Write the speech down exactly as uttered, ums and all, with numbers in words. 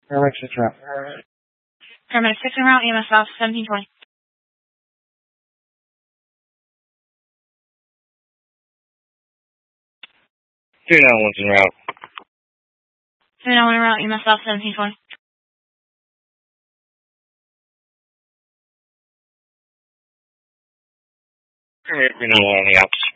Paramedic six route. Paramedic six en route, E M S off, seventeen twenty. three nine one's en route. three nine one en route, E M S off, seventeen twenty. three nine one on the outs.